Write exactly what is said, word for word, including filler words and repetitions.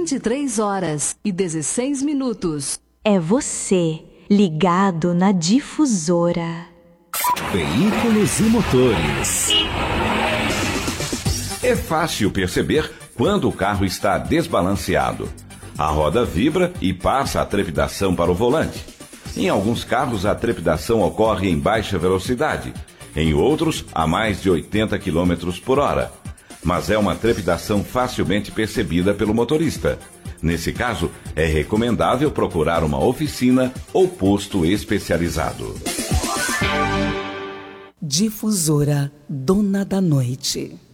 vinte e três horas e dezesseis minutos. É você, ligado na Difusora. Veículos e motores. É fácil perceber quando o carro está desbalanceado. A roda vibra e passa a trepidação para o volante. Em alguns carros, a trepidação ocorre em baixa velocidade. Em outros, a mais de oitenta quilômetros por hora. Mas é uma trepidação facilmente percebida pelo motorista. Nesse caso, é recomendável procurar uma oficina ou posto especializado. Difusora, dona da noite.